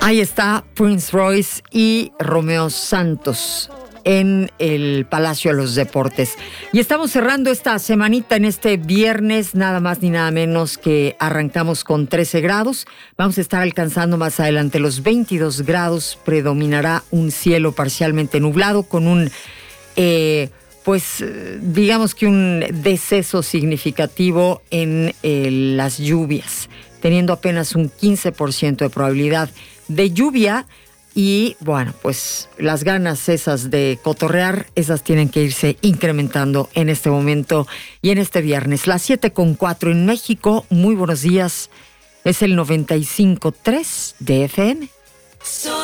Ahí está Prince Royce y Romeo Santos en el Palacio de los Deportes. Y estamos cerrando esta semanita en este viernes, nada más ni nada menos que arrancamos con 13 grados. Vamos a estar alcanzando más adelante los 22 grados. Predominará un cielo parcialmente nublado con un, digamos que un deceso significativo en las lluvias, teniendo apenas un 15% de probabilidad de lluvia. Y bueno, pues las ganas esas de cotorrear, esas tienen que irse incrementando en este momento y en este viernes. Las 7:04 en México. Muy buenos días. Es el 95.3 de FM.